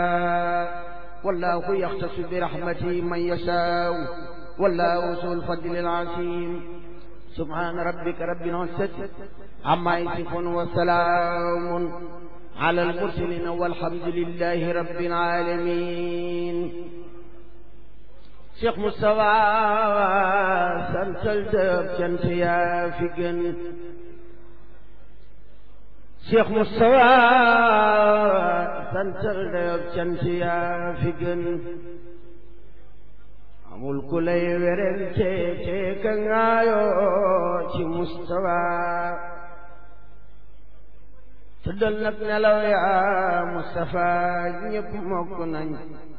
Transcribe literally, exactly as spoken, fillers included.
والله يختص برحمته من يشاء والله ذو الفضل العظيم سبحان ربك رب العزة عما يصفون وسلام على المرسلين والحمد لله رب العالمين. شيخ مصطفى سنتل دب جنت يا فيجن شيخ مصطفى سنتل دب جنت يا فيجن amul ku lay werante te ka ngaayoo ci Mustafa tëddal nag nelaw yaa Mustafa ñépp mokk nañ